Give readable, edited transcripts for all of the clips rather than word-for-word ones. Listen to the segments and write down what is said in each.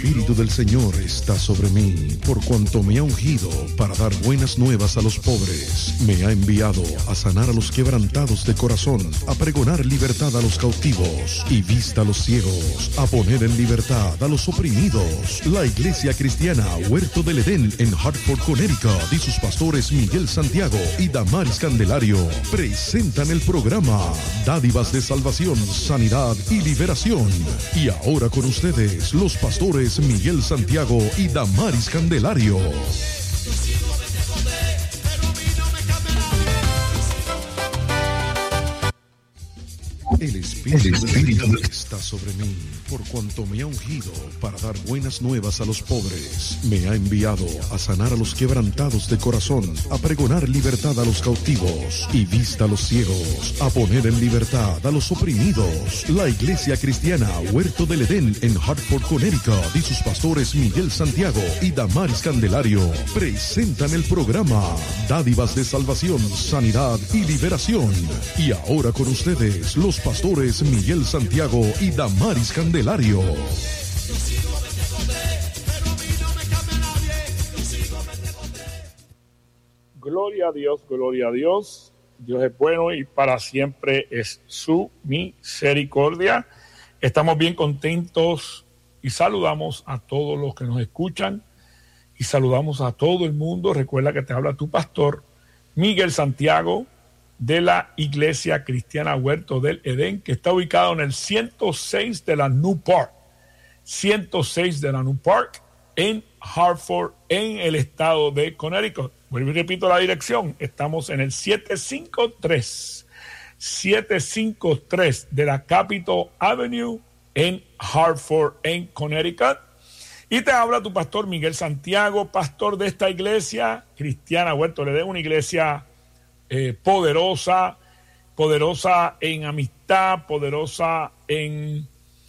Espíritu del Señor está sobre mí, por cuanto me ha ungido para dar buenas nuevas a los pobres. Me ha enviado a sanar a los quebrantados de corazón, a pregonar libertad a los cautivos y vista a los ciegos, a poner en libertad a los oprimidos. La Iglesia Cristiana Huerto del Edén en Hartford, Connecticut, y sus pastores Miguel Santiago y Damaris Candelario presentan el programa Dádivas de Salvación, Sanidad y Liberación. Y ahora con ustedes, los pastores Miguel Santiago y Damaris Candelario. El Espíritu está sobre mí, por cuanto me ha ungido para dar buenas nuevas a los pobres. Me ha enviado a sanar a los quebrantados de corazón, a pregonar libertad a los cautivos y vista a los ciegos, a poner en libertad a los oprimidos. La Iglesia Cristiana Huerto del Edén en Hartford, Connecticut, y sus pastores Miguel Santiago y Damaris Candelario presentan el programa Dádivas de Salvación, Sanidad y Liberación. Y ahora con ustedes, los pastores Miguel Santiago y Damaris Candelario. Gloria a Dios, gloria a Dios. Dios es bueno y para siempre es su misericordia. Estamos bien contentos y saludamos a todos los que nos escuchan y saludamos a todo el mundo. Recuerda que te habla tu pastor Miguel Santiago, de la Iglesia Cristiana Huerto del Edén, que está ubicado en el 106 de la New Park, 106 de la New Park, en Hartford, en el estado de Connecticut. Vuelvo y repito la dirección, estamos en el 753 de la Capitol Avenue, en Hartford, en Connecticut. Y te habla tu pastor Miguel Santiago, pastor de esta Iglesia Cristiana Huerto del Edén, una iglesia poderosa en amistad, poderosa en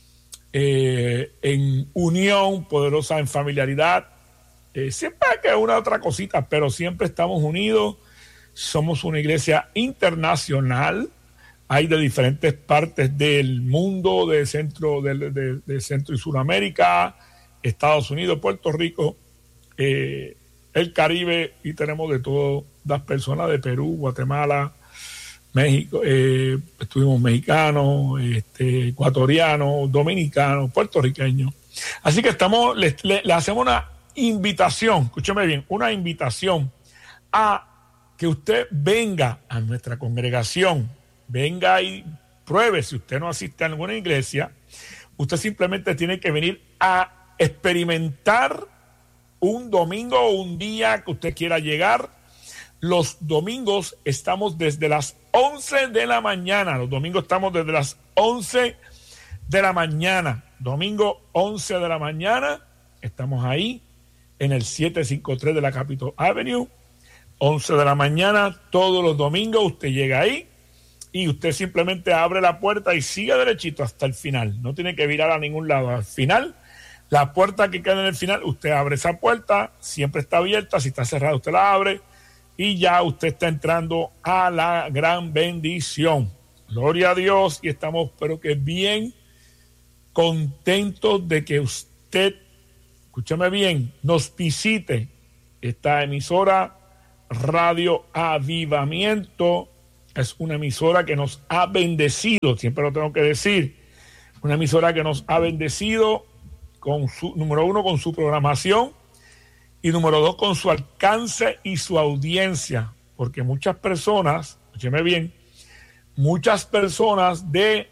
unión, poderosa en familiaridad. Siempre hay que una otra cosita, pero siempre estamos unidos. Somos una iglesia internacional. Hay de diferentes partes del mundo, de Centro y Sudamérica, Estados Unidos, Puerto Rico, el Caribe, y tenemos de todas las personas de Perú, Guatemala, México, estuvimos mexicanos, ecuatorianos, dominicanos, puertorriqueños. Así que le hacemos una invitación, escúcheme bien, una invitación a que usted venga a nuestra congregación, venga y pruebe. Si usted no asiste a ninguna iglesia, usted simplemente tiene que venir a experimentar un domingo o un día que usted quiera llegar. Los domingos estamos desde las 11 de la mañana. Los domingos estamos desde las 11 de la mañana. Domingo 11 de la mañana. Estamos ahí en el 753 de la Capitol Avenue. 11 de la mañana todos los domingos. Usted llega ahí y usted simplemente abre la puerta y sigue derechito hasta el final. No tiene que virar a ningún lado. Al final, la puerta que queda en el final, usted abre esa puerta, siempre está abierta. Si está cerrada, usted la abre y ya usted está entrando a la gran bendición. Gloria a Dios, y estamos, pero que bien contentos de que usted, escúchame bien, nos visite esta emisora Radio Avivamiento. Es una emisora que nos ha bendecido, siempre lo tengo que decir, una emisora que nos ha bendecido con su, número uno, con su programación, y número dos, con su alcance y su audiencia, porque muchas personas, escúcheme bien, muchas personas de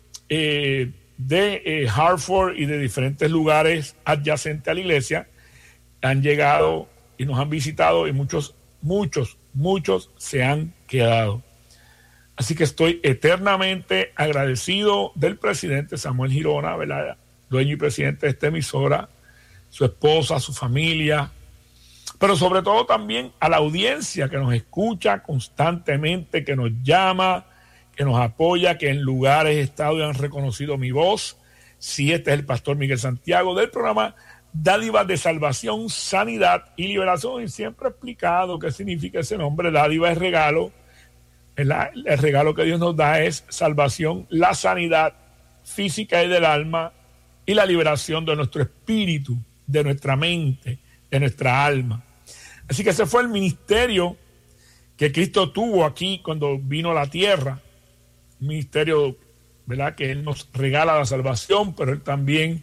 Hartford y de diferentes lugares adyacentes a la iglesia han llegado y nos han visitado, y muchos se han quedado. Así que estoy eternamente agradecido del presidente Samuel Girona, ¿verdad?, dueño y presidente de esta emisora, su esposa, su familia, pero sobre todo también a la audiencia que nos escucha constantemente, que nos llama, que nos apoya, que en lugares he estado y han reconocido mi voz. Sí, este es el pastor Miguel Santiago del programa Dádivas de Salvación, Sanidad y Liberación, y siempre he explicado qué significa ese nombre. Dádiva es regalo. El regalo que Dios nos da es salvación, la sanidad física y del alma, y la liberación de nuestro espíritu, de nuestra mente, de nuestra alma. Así que ese fue el ministerio que Cristo tuvo aquí cuando vino a la tierra. Un ministerio, ¿verdad?, que Él nos regala la salvación, pero Él también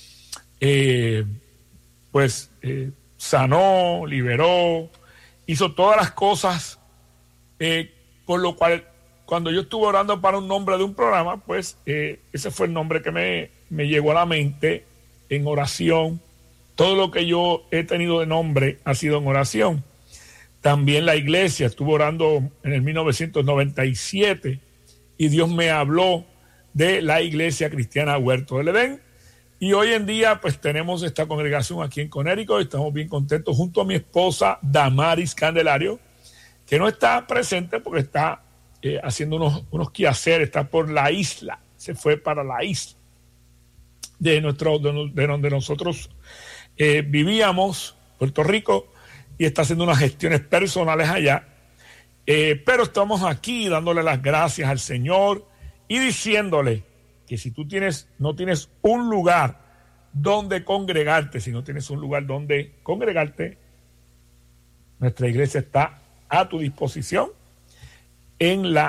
sanó, liberó, hizo todas las cosas, por lo cual cuando yo estuve orando para un nombre de un programa, pues ese fue el nombre que me llegó a la mente en oración. Todo lo que yo he tenido de nombre ha sido en oración. También la iglesia, estuve orando en el 1997 y Dios me habló de la Iglesia Cristiana Huerto del Edén. Y hoy en día pues tenemos esta congregación aquí en Connecticut. Estamos bien contentos junto a mi esposa Damaris Candelario, que no está presente porque está haciendo unos quehaceres, está por la isla, se fue para la isla de donde nosotros vivíamos, Puerto Rico, y está haciendo unas gestiones personales allá. Pero estamos aquí dándole las gracias al Señor y diciéndole que si tú no tienes un lugar donde congregarte, si no tienes un lugar donde congregarte, nuestra iglesia está a tu disposición en el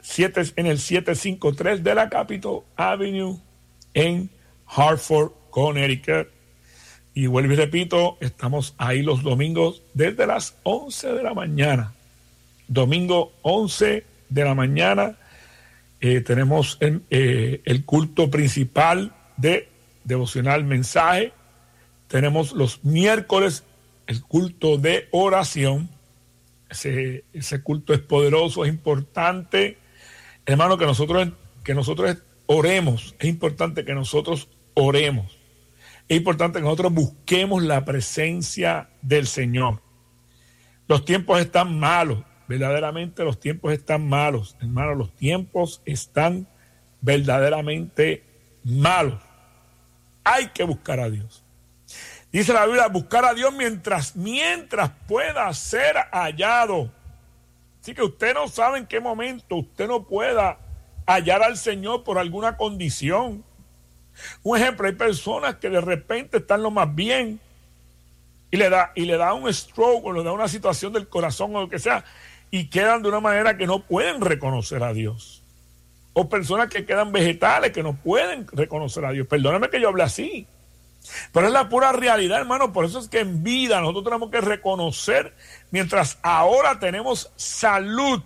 753 de la Capitol Avenue en Hartford, Connecticut. Y vuelvo y repito, estamos ahí los domingos desde las 11 de la mañana. Domingo 11 de la mañana tenemos el culto principal de Devocional Mensaje. Tenemos los miércoles el culto de oración. Ese culto es poderoso, es importante, hermano, que nosotros oremos. Es importante que nosotros oremos. Es importante que nosotros busquemos la presencia del Señor. Los tiempos están malos, verdaderamente los tiempos están malos, hermano, los tiempos están verdaderamente malos. Hay que buscar a Dios. Dice la Biblia, buscar a Dios mientras pueda ser hallado. Así que usted no sabe en qué momento usted no pueda hallar al Señor por alguna condición. Un ejemplo, hay personas que de repente están lo más bien y le da un stroke o le da una situación del corazón o lo que sea y quedan de una manera que no pueden reconocer a Dios. O personas que quedan vegetales que no pueden reconocer a Dios. Perdóname que yo hable así, pero es la pura realidad, hermano. Por eso es que en vida nosotros tenemos que reconocer, mientras ahora tenemos salud.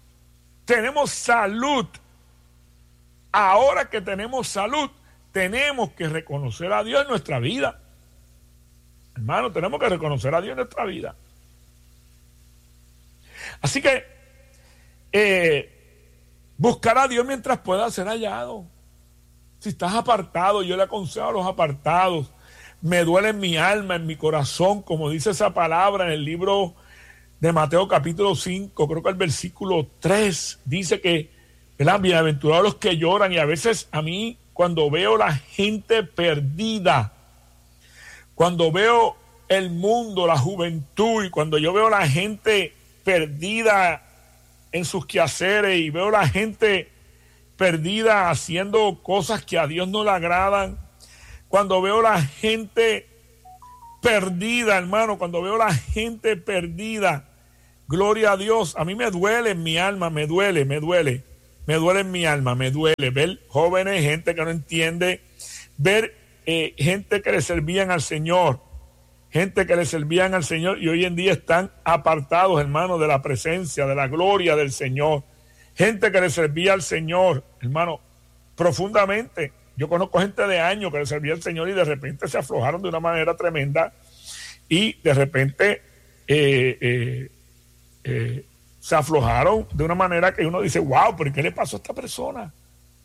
Ahora que tenemos salud, tenemos que reconocer a Dios en nuestra vida. Hermano, tenemos que reconocer a Dios en nuestra vida. Así que buscar a Dios mientras pueda ser hallado. Si estás apartado, yo le aconsejo a los apartados. Me duele en mi alma, en mi corazón, como dice esa palabra en el libro de Mateo capítulo 5, creo que el versículo 3, dice que, ¿verdad?, bienaventurados los que lloran. Y a veces a mí, cuando veo la gente perdida, cuando veo el mundo, la juventud, y cuando yo veo la gente perdida en sus quehaceres y veo la gente perdida haciendo cosas que a Dios no le agradan, cuando veo la gente perdida, hermano, cuando veo la gente perdida, gloria a Dios, a mí me duele en mi alma, me duele en mi alma, me duele ver jóvenes, gente que no entiende, ver gente que le servían al Señor, y hoy en día están apartados, hermano, de la presencia, de la gloria del Señor. Gente que le servía al Señor, hermano, profundamente. Yo conozco gente de años que le servía al Señor y de repente se aflojaron de una manera tremenda y de repente se aflojaron de una manera que uno dice, wow, pero ¿qué le pasó a esta persona?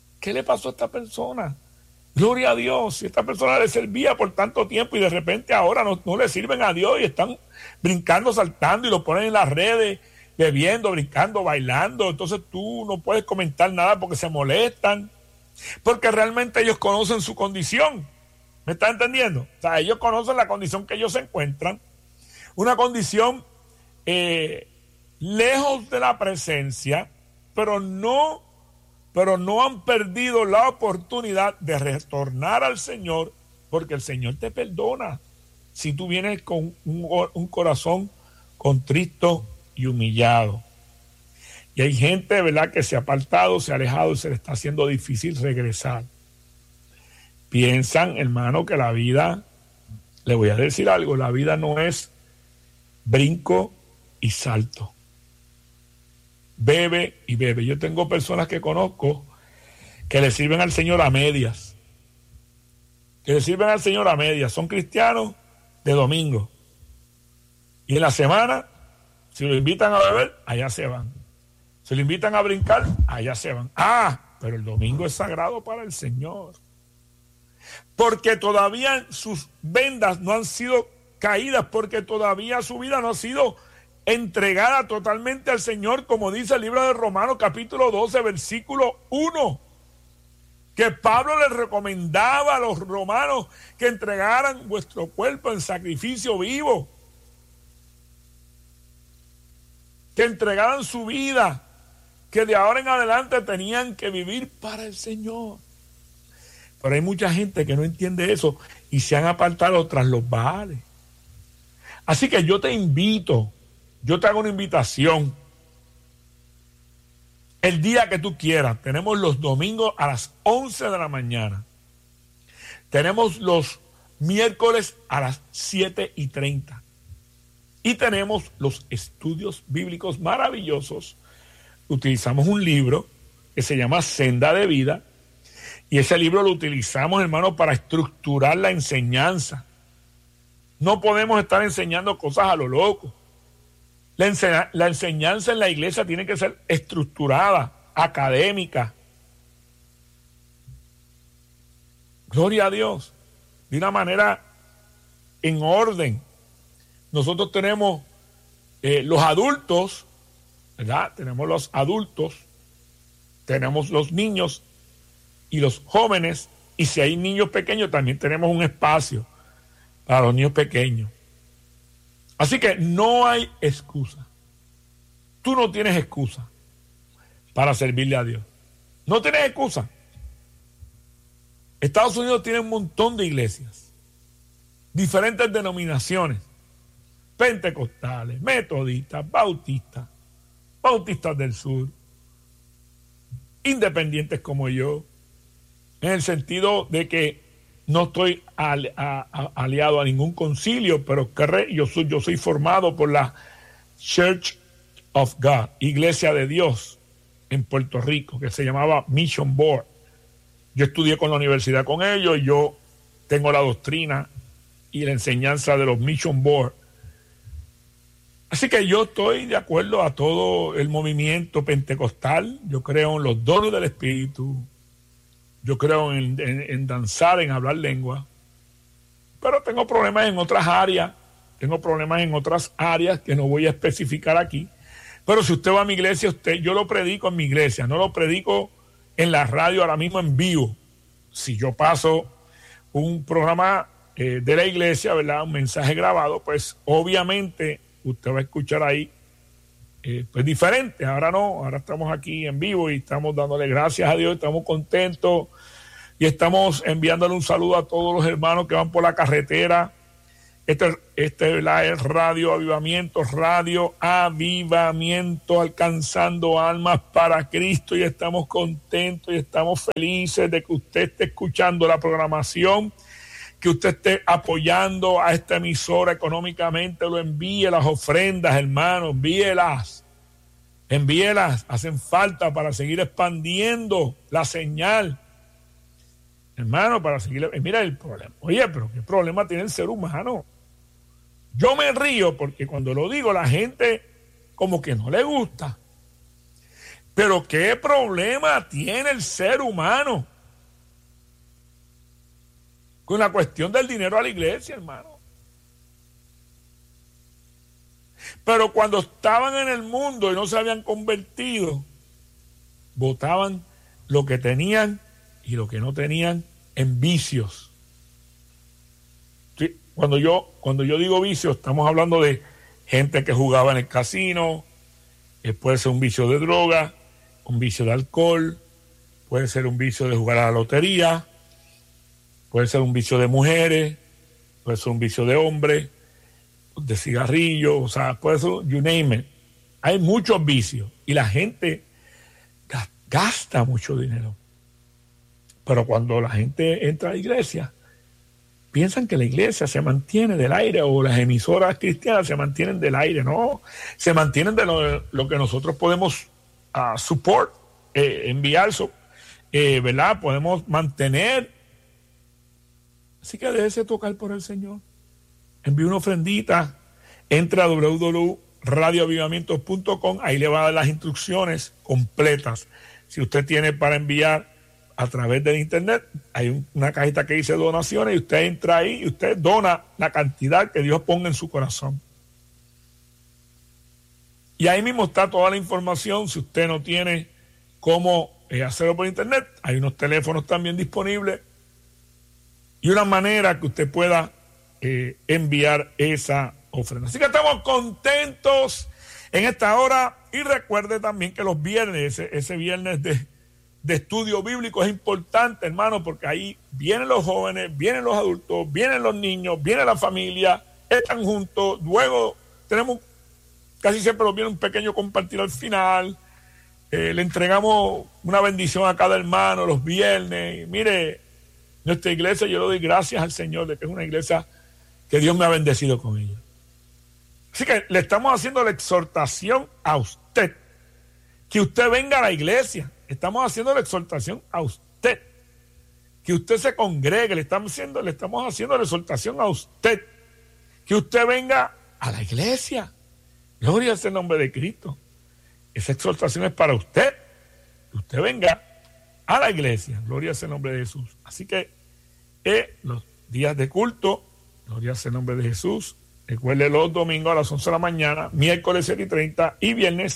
Gloria a Dios, si esta persona le servía por tanto tiempo y de repente ahora no le sirven a Dios y están brincando, saltando y lo ponen en las redes, bebiendo, brincando, bailando. Entonces tú no puedes comentar nada porque se molestan, porque realmente ellos conocen su condición. ¿Me está entendiendo? O sea, ellos conocen la condición que ellos se encuentran, una condición lejos de la presencia, pero no pero no han perdido la oportunidad de retornar al Señor, porque el Señor te perdona si tú vienes con un corazón contrito y humillado. Y hay gente, ¿verdad?, que se ha apartado, se ha alejado y se le está haciendo difícil regresar. Piensan, hermano, que la vida, le voy a decir algo, la vida no es brinco y salto. Bebe y bebe. Yo tengo personas que conozco que le sirven al Señor a medias. Son cristianos de domingo. Y en la semana, si lo invitan a beber, allá se van. Si lo invitan a brincar, allá se van. Pero el domingo es sagrado para el Señor. Porque todavía sus vendas no han sido caídas, porque todavía su vida no ha sido entregada totalmente al Señor, como dice el libro de Romanos capítulo 12, versículo 1. Que Pablo les recomendaba a los romanos que entregaran vuestro cuerpo en sacrificio vivo. Que entregaran su vida, que de ahora en adelante tenían que vivir para el Señor. Pero hay mucha gente que no entiende eso y se han apartado tras los Baales. Así que yo te invito, yo te hago una invitación. El día que tú quieras, tenemos los domingos a las 11 de la mañana. Tenemos los miércoles a las 7:30. Y tenemos los estudios bíblicos maravillosos. Utilizamos un libro que se llama Senda de Vida. Y ese libro lo utilizamos, hermano, para estructurar la enseñanza. No podemos estar enseñando cosas a lo loco. La enseñanza en la iglesia tiene que ser estructurada, académica. Gloria a Dios. De una manera en orden. Nosotros tenemos los adultos, ¿verdad? Tenemos los adultos, tenemos los niños y los jóvenes, y si hay niños pequeños también tenemos un espacio para los niños pequeños. Así que no hay excusa. Tú no tienes excusa para servirle a Dios. No tienes excusa. Estados Unidos tiene un montón de iglesias, diferentes denominaciones, pentecostales, metodistas, bautistas, bautistas del sur, independientes como yo, en el sentido de que no estoy aliado a ningún concilio, pero yo soy formado por la Church of God, Iglesia de Dios, en Puerto Rico, que se llamaba Mission Board. Yo estudié con la universidad con ellos, y yo tengo la doctrina y la enseñanza de los Mission Board. Así que yo estoy de acuerdo a todo el movimiento pentecostal. Yo creo en los dones del Espíritu. Yo creo en danzar, en hablar lengua. Pero tengo problemas en otras áreas. Tengo problemas en otras áreas que no voy a especificar aquí. Pero si usted va a mi iglesia, yo lo predico en mi iglesia. No lo predico en la radio ahora mismo en vivo. Si yo paso un programa de la iglesia, ¿verdad?, un mensaje grabado, pues obviamente usted va a escuchar ahí pues diferente. Ahora no, ahora estamos aquí en vivo y estamos dándole gracias a Dios, estamos contentos y estamos enviándole un saludo a todos los hermanos que van por la carretera. ¿Verdad?, es Radio Avivamiento, alcanzando almas para Cristo, y estamos contentos y estamos felices de que usted esté escuchando la programación, que usted esté apoyando a esta emisora económicamente. Lo envíe las ofrendas, hermanos, envíelas, hacen falta para seguir expandiendo la señal, hermano, para seguir. Mira el problema. Oye, pero ¿qué problema tiene el ser humano? Yo me río porque cuando lo digo la gente como que no le gusta. Pero ¿qué problema tiene el ser humano con la cuestión del dinero a la iglesia, hermano? Pero cuando estaban en el mundo y no se habían convertido, botaban lo que tenían y lo que no tenían en vicios. ¿Sí? Cuando yo digo vicios, estamos hablando de gente que jugaba en el casino, puede ser un vicio de droga, un vicio de alcohol, puede ser un vicio de jugar a la lotería, puede ser un vicio de mujeres, puede ser un vicio de hombres, de cigarrillos, o sea, puede ser, you name it. Hay muchos vicios y la gente gasta mucho dinero. Pero cuando la gente entra a la iglesia, piensan que la iglesia se mantiene del aire o las emisoras cristianas se mantienen del aire. No, se mantienen de lo que nosotros podemos support, enviar, ¿verdad? Podemos mantener. Así que déjese tocar por el Señor. Envíe una ofrendita, entra a www.radioavivamientos.com, ahí le va a dar las instrucciones completas. Si usted tiene para enviar a través del internet, hay una cajita que dice donaciones y usted entra ahí y usted dona la cantidad que Dios ponga en su corazón. Y ahí mismo está toda la información. Si usted no tiene cómo hacerlo por internet, hay unos teléfonos también disponibles y una manera que usted pueda enviar esa ofrenda. Así que estamos contentos en esta hora y recuerde también que los viernes, ese viernes de estudio bíblico es importante, hermano, porque ahí vienen los jóvenes, vienen los adultos, vienen los niños, viene la familia, están juntos, luego tenemos, casi siempre los viene un pequeño compartir al final, le entregamos una bendición a cada hermano los viernes. Y mire, nuestra iglesia, yo le doy gracias al Señor de que es una iglesia que Dios me ha bendecido con ella. Así que le estamos haciendo la exhortación a usted, que usted venga a la iglesia. Estamos haciendo la exhortación a usted, que usted se congregue. Le estamos haciendo la exhortación a usted, que usted venga a la iglesia. Gloria al nombre de Cristo. Esa exhortación es para usted, que usted venga a la iglesia. Gloria al nombre de Jesús. Así que los días de culto, gloria al nombre de Jesús. Recuerde, los domingos a las 11 de la mañana, miércoles 7:30 y viernes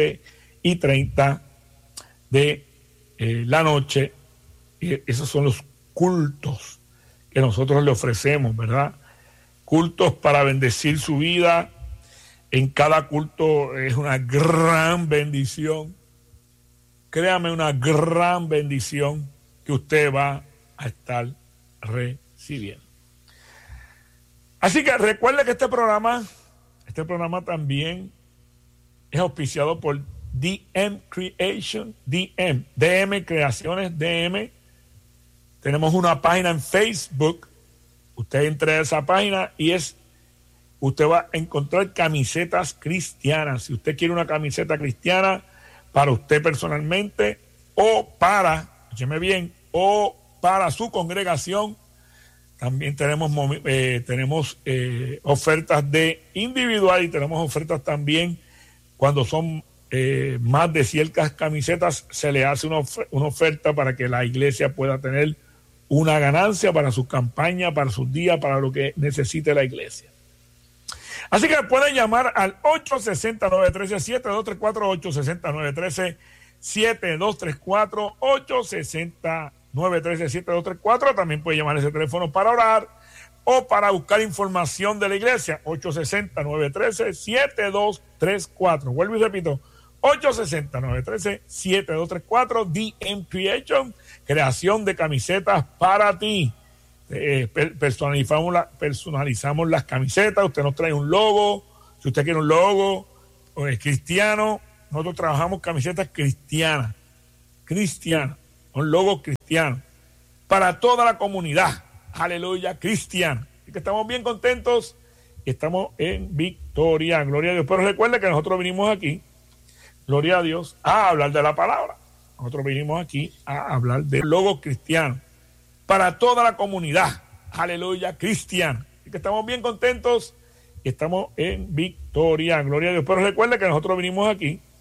7:30 de la noche. Esos son los cultos que nosotros le ofrecemos, ¿verdad? Cultos para bendecir su vida. En cada culto es una gran bendición. Créame, una gran bendición que usted va a estar recibiendo. Así que recuerde que este programa también es auspiciado por DM Creation, DM Creaciones, DM. Tenemos una página en Facebook. Usted entre a esa página y usted va a encontrar camisetas cristianas. Si usted quiere una camiseta cristiana para usted personalmente o escúcheme bien, o para su congregación, también tenemos ofertas de individual y tenemos ofertas también cuando son más de ciertas camisetas, se le hace una oferta para que la iglesia pueda tener una ganancia para su campaña, para sus días, para lo que necesite la iglesia. Así que pueden llamar al 860-913-7234, 860-913-7234, 860-913-7234. También puede llamar ese teléfono para orar o para buscar información de la iglesia, 860-913-7234. Vuelvo y repito, 860-913-7234, DM Creation, creación de camisetas para ti. Personalizamos las camisetas. Usted nos trae un logo. Si usted quiere un logo o es cristiano, nosotros trabajamos camisetas cristianas, un logo cristiano para toda la comunidad. Aleluya, cristiana. Así que estamos bien contentos. Estamos en victoria, gloria a Dios. Pero recuerde que nosotros vinimos aquí, gloria a Dios, a hablar de la palabra. Nosotros vinimos aquí a hablar del logo cristiano para toda la comunidad. Aleluya, cristiana. Así que estamos bien contentos y estamos en victoria, gloria a Dios. Pero recuerde que nosotros vinimos aquí